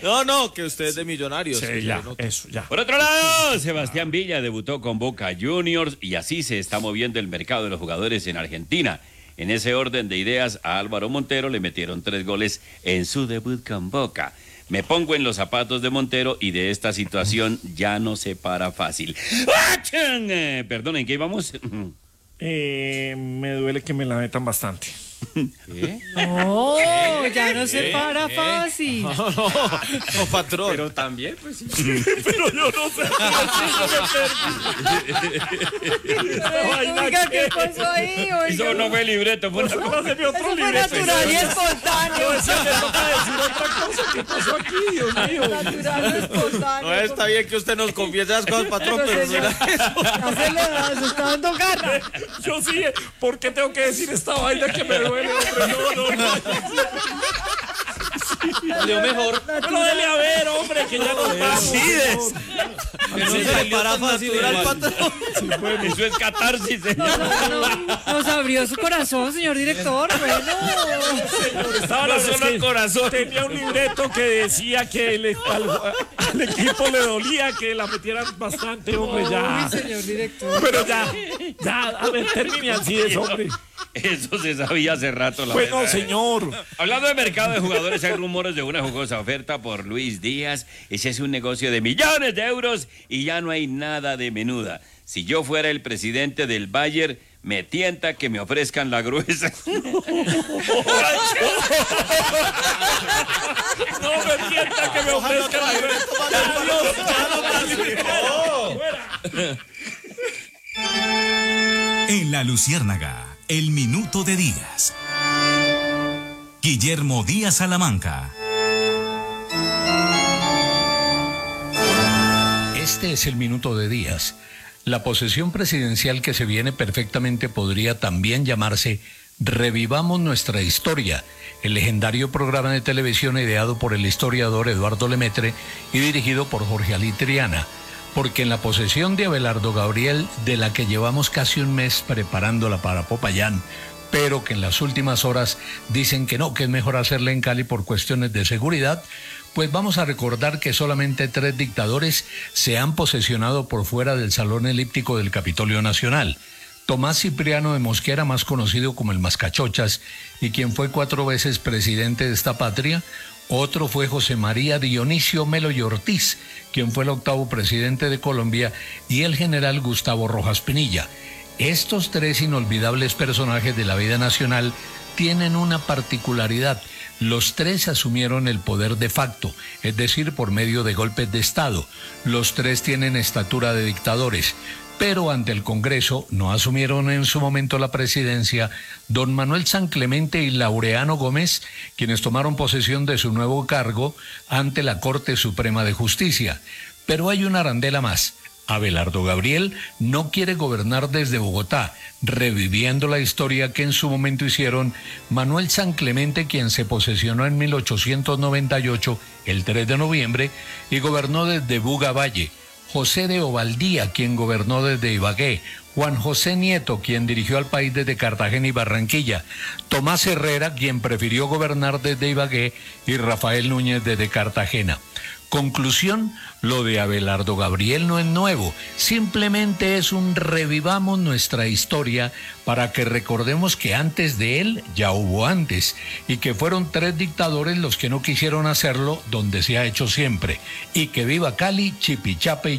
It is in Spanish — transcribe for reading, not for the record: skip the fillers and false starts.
No, que usted es de Millonarios. Sí, ya, eso, ya. Por otro lado, Sebastián Villa debutó con Boca Juniors y así se está moviendo el mercado de los jugadores en Argentina. En ese orden de ideas, a Álvaro Montero le metieron 3 goles en su debut con Boca. Me pongo en los zapatos de Montero y de esta situación ya no se para fácil. Perdón, ¿en qué íbamos? Me duele que me la metan bastante. ¿Qué? No, ya no se para fácil. No, patrón. Pero también, pues sí. Pero yo no sé. Oiga, ¿qué pasó ahí? Eso no fue libreto, fue una cosa. Eso Fue natural y espontáneo. ¿Qué pasó aquí, Dios mío? Natural y espontáneo. No, está bien que usted nos confiese las cosas, patrón, pero no era eso. Se está dando garra. Yo sí, ¿por qué tengo que decir esta vaina que me duele, hombre? No. Salió mejor. Pero dele a ver, hombre, que ya no estamos. Que no se le para fácil al patrón. Eso es catarsis, señor. Nos abrió su corazón, señor director. Bueno. Estaba No solo el corazón. Tenía un libreto que decía que al equipo le dolía que la metieran bastante, hombre, ya. Uy, señor director. Pero ya, a ver, termine así de hombre. Eso se sabía hace rato. Bueno, verdad. señor. Hablando de mercado de jugadores, hay rumores de una jugosa oferta por Luis Díaz. Ese es un negocio de millones de euros y ya no hay nada de menuda. Si yo fuera el presidente del Bayern, me tienta que me ofrezcan la gruesa. No me tienta que me ofrezcan En La Luciérnaga, el minuto de Díaz. Guillermo Díaz Salamanca. Este es el minuto de Díaz. La posesión presidencial que se viene perfectamente podría también llamarse Revivamos nuestra historia, el legendario programa de televisión ideado por el historiador Eduardo Lemaitre y dirigido por Jorge Ali Triana. Porque en la posesión de Abelardo Gabriel, de la que llevamos casi un mes preparándola para Popayán, pero que en las últimas horas dicen que no, que es mejor hacerla en Cali por cuestiones de seguridad, pues vamos a recordar que solamente 3 dictadores se han posesionado por fuera del salón elíptico del Capitolio Nacional. Tomás Cipriano de Mosquera, más conocido como el Mascachochas, y quien fue 4 veces presidente de esta patria. Otro fue José María Dionisio Melo y Ortiz, quien fue el 8º presidente de Colombia, y el general Gustavo Rojas Pinilla. Estos 3 inolvidables personajes de la vida nacional tienen una particularidad. Los 3 asumieron el poder de facto, es decir, por medio de golpes de Estado. Los 3 tienen estatura de dictadores. Pero ante el Congreso no asumieron en su momento la presidencia don Manuel San Clemente y Laureano Gómez, quienes tomaron posesión de su nuevo cargo ante la Corte Suprema de Justicia. Pero hay una arandela más. Abelardo Gabriel no quiere gobernar desde Bogotá, reviviendo la historia que en su momento hicieron Manuel San Clemente, quien se posesionó en 1898, el 3 de noviembre, y gobernó desde Buga Valle. José de Ovaldía, quien gobernó desde Ibagué, Juan José Nieto, quien dirigió al país desde Cartagena y Barranquilla, Tomás Herrera, quien prefirió gobernar desde Ibagué, y Rafael Núñez desde Cartagena. Conclusión, lo de Abelardo Gabriel no es nuevo, simplemente es un revivamos nuestra historia para que recordemos que antes de él ya hubo antes y que fueron 3 dictadores los que no quisieron hacerlo donde se ha hecho siempre. Y que viva Cali, Chipichape y